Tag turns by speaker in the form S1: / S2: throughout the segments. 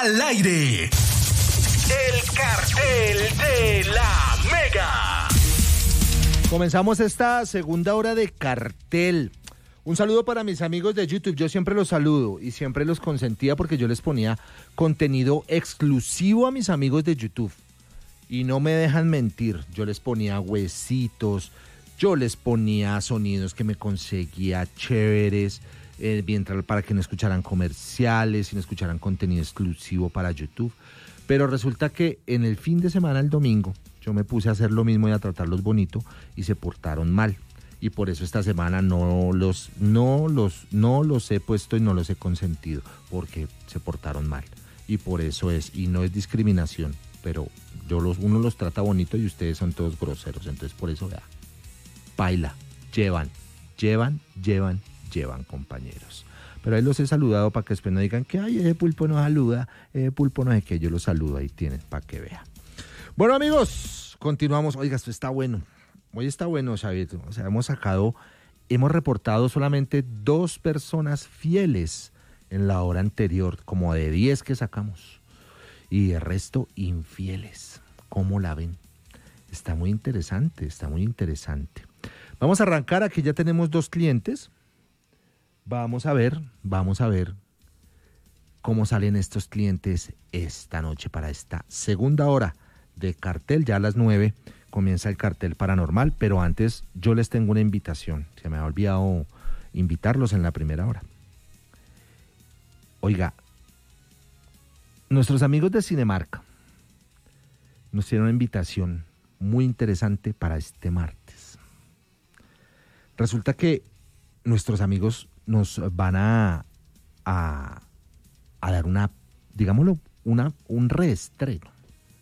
S1: al aire. El cartel de la Mega.
S2: Comenzamos esta segunda hora de cartel. Un saludo para mis amigos de YouTube. Yo siempre los saludo y siempre los consentía porque yo les ponía contenido exclusivo a mis amigos de YouTube. Y no me dejan mentir. Yo les ponía huesitos, yo les ponía sonidos que me conseguía chéveres, mientras para que no escucharan comerciales y no escucharan contenido exclusivo para YouTube. Pero resulta que en el fin de semana, el domingo, yo me puse a hacer lo mismo y a tratarlos bonito y se portaron mal. Y por eso esta semana no los he puesto y no los he consentido, porque se portaron mal. Y por eso es, y no es discriminación, pero uno los trata bonito y ustedes son todos groseros. Entonces por eso, vea, baila, llevan, compañeros. Pero ahí los he saludado para que después no digan que ay, ese pulpo no saluda, ese pulpo no sé qué, yo los saludo, ahí tienen, para que vean. Bueno, amigos, continuamos. Oiga, esto está bueno. Hoy está bueno, Xavito. O sea, hemos reportado solamente 2 personas fieles en la hora anterior, como de 10 que sacamos. Y el resto infieles. ¿Cómo la ven? Está muy interesante. Vamos a arrancar, aquí ya tenemos 2 clientes. Vamos a ver cómo salen estos clientes esta noche para esta segunda hora de cartel. Ya a las 9 comienza el cartel paranormal, pero antes yo les tengo una invitación. Se me ha olvidado invitarlos en la primera hora. Oiga, nuestros amigos de Cinemark nos tienen una invitación muy interesante para este martes. Resulta que nuestros amigos nos van a dar un reestreno.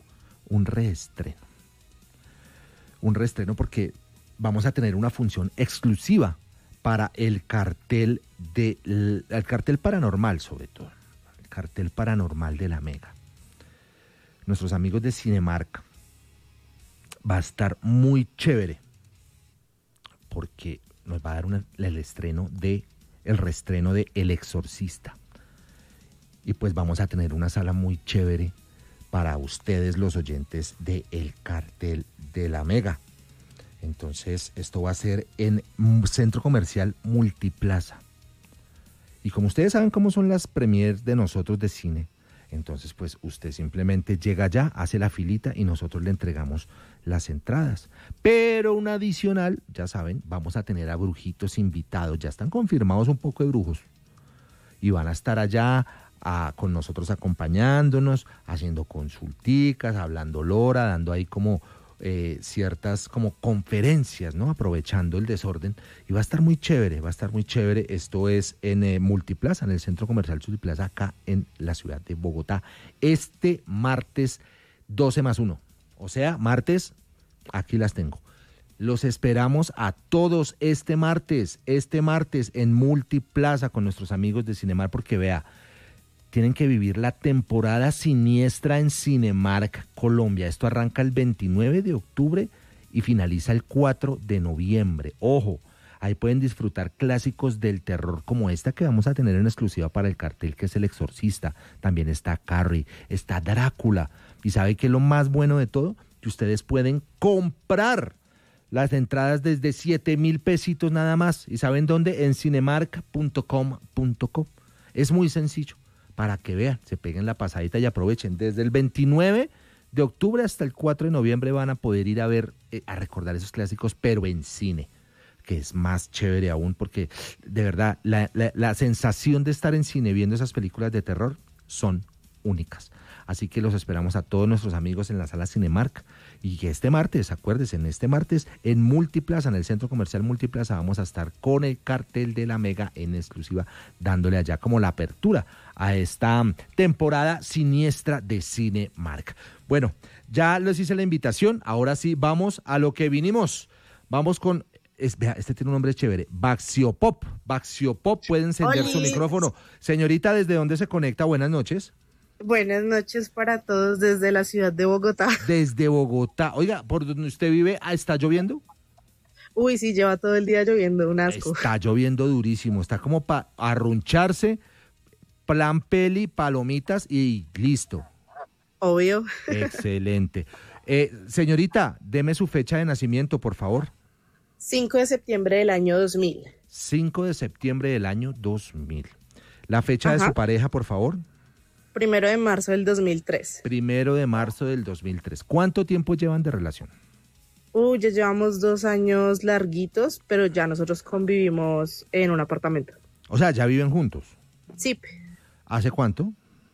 S2: Un reestreno porque vamos a tener una función exclusiva para el cartel el cartel paranormal, sobre todo. El cartel paranormal de la Mega. Nuestros amigos de Cinemark va a estar muy chévere porque nos va a dar el reestreno de El Exorcista. Y pues vamos a tener una sala muy chévere para ustedes, los oyentes de El Cartel de la Mega. Entonces, esto va a ser en Centro Comercial Multiplaza. Y como ustedes saben cómo son las premiers de nosotros de cine, entonces pues usted simplemente llega allá, hace la filita y nosotros le entregamos las entradas. Pero un adicional, ya saben, vamos a tener a brujitos invitados. Ya están confirmados un poco de brujos. Y van a estar allá con nosotros acompañándonos, haciendo consulticas, hablando lora, dando ahí como ciertas como conferencias, ¿no? Aprovechando el desorden. Y va a estar muy chévere. Esto es en Multiplaza, en el Centro Comercial Multiplaza, acá en la ciudad de Bogotá. Este martes 12+1. O sea, martes, aquí las tengo. Los esperamos a todos este martes en Multiplaza con nuestros amigos de Cinemark, porque vea, tienen que vivir la temporada siniestra en Cinemark Colombia. Esto arranca el 29 de octubre y finaliza el 4 de noviembre. Ojo, ahí pueden disfrutar clásicos del terror como esta que vamos a tener en exclusiva para el cartel, que es El Exorcista. También está Carrie, está Drácula. ¿Y sabe qué es lo más bueno de todo? Que ustedes pueden comprar las entradas desde 7,000 pesitos nada más. ¿Y saben dónde? En cinemark.com.co. Es muy sencillo, para que vean, se peguen la pasadita y aprovechen. Desde el 29 de octubre hasta el 4 de noviembre van a poder ir a ver, a recordar esos clásicos, pero en cine, que es más chévere aún, porque de verdad la sensación de estar en cine viendo esas películas de terror son únicas. Así que los esperamos a todos nuestros amigos en la sala Cinemark. Y que este martes, acuérdense, en Multiplaza, en el Centro Comercial Multiplaza, vamos a estar con el cartel de la Mega en exclusiva, dándole allá como la apertura a esta temporada siniestra de Cinemark. Bueno, ya les hice la invitación, ahora sí, vamos a lo que vinimos. Vamos con, vea, este tiene un nombre chévere, Vaxiopop. Vaxiopop puede encender su micrófono. Señorita, ¿desde dónde se conecta? Buenas noches.
S3: Buenas noches para todos desde la ciudad de Bogotá.
S2: Desde Bogotá. Oiga, ¿por donde usted vive está lloviendo?
S3: Uy, sí, lleva todo el día lloviendo, un asco.
S2: Está lloviendo durísimo, está como para arruncharse, plan peli, palomitas y listo.
S3: Obvio.
S2: Excelente. Señorita, deme su fecha de nacimiento, por favor.
S3: 5 de septiembre del año 2000.
S2: 5 de septiembre del año 2000. La fecha de
S3: Ajá.
S2: su pareja, por favor.
S3: 1 de marzo del 2003.
S2: 1 de marzo del 2003. ¿Cuánto tiempo llevan de relación?
S3: Ya llevamos 2 años larguitos, pero ya nosotros convivimos en un apartamento.
S2: O sea, ya viven juntos.
S3: Sí.
S2: ¿Hace cuánto?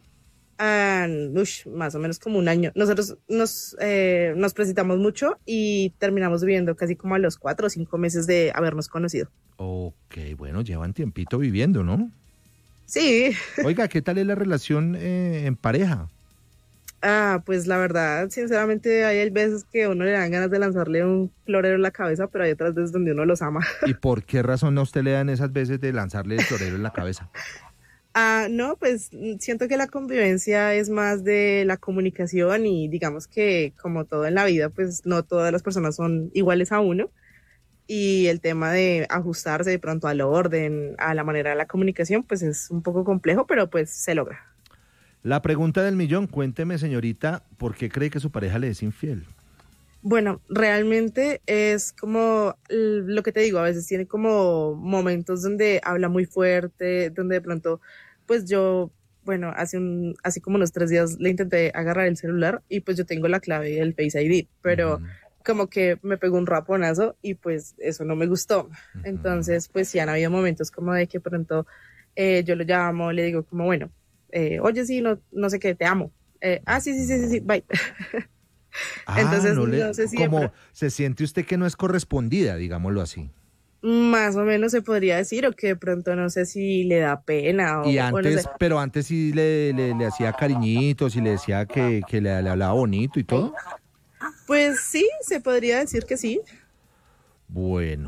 S3: Más o menos como un año. Nosotros nos presentamos mucho y terminamos viviendo casi como a los 4 o 5 meses de habernos conocido.
S2: Ok, bueno, llevan tiempito viviendo, ¿no?
S3: Sí.
S2: Oiga, ¿qué tal es la relación en pareja?
S3: Pues la verdad, sinceramente, hay veces que a uno le dan ganas de lanzarle un florero en la cabeza, pero hay otras veces donde uno los ama.
S2: ¿Y por qué razón a usted le dan esas veces de lanzarle el florero en la cabeza?
S3: No, pues siento que la convivencia es más de la comunicación y digamos que como todo en la vida, pues no todas las personas son iguales a uno. Y el tema de ajustarse de pronto al orden, a la manera de la comunicación, pues es un poco complejo, pero pues se logra.
S2: La pregunta del millón, cuénteme, señorita, ¿por qué cree que su pareja le es infiel?
S3: Bueno, realmente es como lo que te digo, a veces tiene como momentos donde habla muy fuerte, donde de pronto, pues yo, bueno, hace como unos 3 días le intenté agarrar el celular y pues yo tengo la clave del Face ID, pero como que me pegó un raponazo y pues eso no me gustó. Entonces, pues sí han habido momentos como de que pronto yo lo llamo, le digo como, bueno, oye, sí, no sé qué, te amo. Sí, bye. Entonces, no sé si
S2: como se siente usted que no es correspondida, digámoslo así.
S3: más o menos se podría decir, o que de pronto no sé si le da pena o,
S2: Y
S3: o no
S2: antes,
S3: sé.
S2: pero antes sí le hacía cariñitos y le decía que le hablaba bonito y todo.
S3: Pues sí, se podría decir que sí.
S2: Bueno.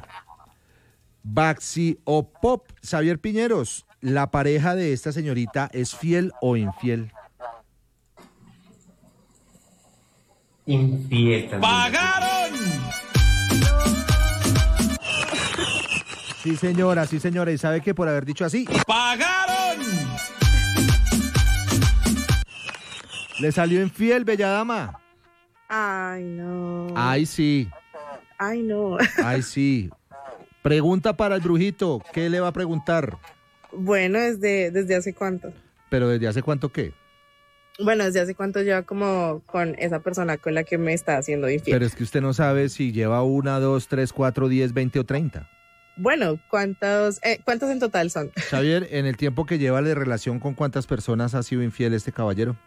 S2: Baxi o Pop, Xavier Piñeros, ¿la pareja de esta señorita es fiel o infiel?
S4: Infiel también.
S1: ¡Pagaron!
S2: Sí, señora, y sabe que por haber dicho así,
S1: ¡Pagaron!
S2: le salió infiel, bella dama.
S3: Ay, no.
S2: Ay, sí,
S3: Ay, no.
S2: ay, sí. Pregunta para el brujito, ¿qué le va a preguntar?
S3: Bueno, ¿desde hace cuánto?
S2: ¿Pero desde hace cuánto qué?
S3: Bueno, ¿desde hace cuánto lleva como con esa persona con la que me está haciendo infiel?
S2: Pero es que usted no sabe si lleva 1, 2, 3, 4, 10, 20 o 30.
S3: Bueno, ¿cuántos en total son?
S2: Xavier, en el tiempo que lleva de relación, ¿con cuántas personas ha sido infiel este caballero?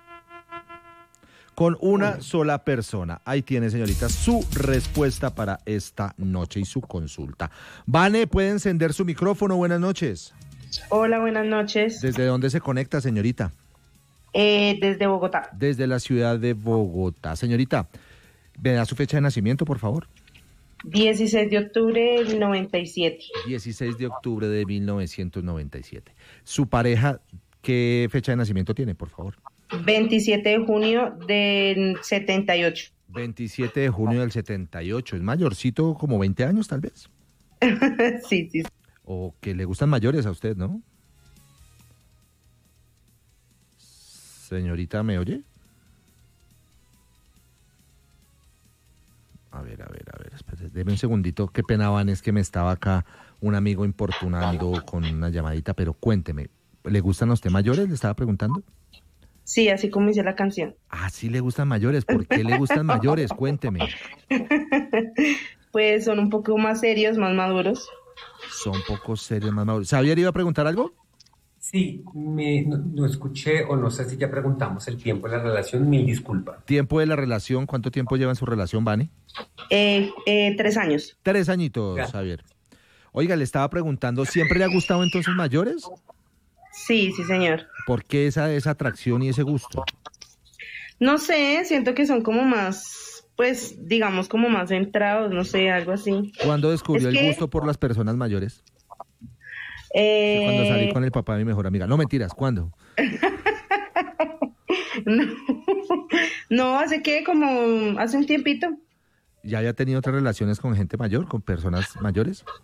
S2: Con una sola persona. Ahí tiene, señorita, su respuesta para esta noche y su consulta. Vane, puede encender su micrófono. Buenas noches.
S5: Hola, buenas noches.
S2: ¿Desde dónde se conecta, señorita?
S5: Desde Bogotá.
S2: Desde la ciudad de Bogotá. Señorita, ¿me da su fecha de nacimiento, por favor?
S5: 16 de octubre del 97.
S2: 16 de octubre de 1997. ¿Su pareja qué fecha de nacimiento tiene, por favor?
S5: 27 de junio del 78.
S2: 27 de junio del 78. Es mayorcito, como 20 años, tal vez.
S5: Sí.
S2: O que le gustan mayores a usted, ¿no? Señorita, ¿me oye? A ver, espérate, deme un segundito. Qué pena, Van, es que me estaba acá un amigo importunando con una llamadita, pero cuénteme, ¿le gustan a usted mayores? Le estaba preguntando.
S5: Sí, así como dice la canción.
S2: Ah, sí le gustan mayores. ¿Por qué le gustan mayores? Cuénteme.
S5: Pues son un poco más serios, más maduros.
S2: Son pocos serios más maduros. ¿Xavier iba a preguntar algo?
S4: Sí, no escuché o no sé si ya preguntamos el tiempo de la relación, mil disculpas.
S2: ¿Tiempo de la relación? ¿Cuánto tiempo lleva en su relación, Vane?
S5: 3 años.
S2: 3 añitos,
S4: Ya.
S2: Xavier. Oiga, le estaba preguntando, ¿siempre le ha gustado entonces mayores?
S5: Sí, señor.
S2: ¿Por qué esa atracción y ese gusto?
S5: No sé, siento que son como más, pues, digamos, como más centrados, no sé, algo así.
S2: ¿Cuándo descubrió
S5: Es
S2: el
S5: que-
S2: gusto por las personas mayores? Sí, cuando salí con el papá de mi mejor amiga. No, mentiras, ¿cuándo?
S5: No, hace un tiempito.
S2: ¿Ya había tenido otras relaciones con gente mayor, con personas mayores?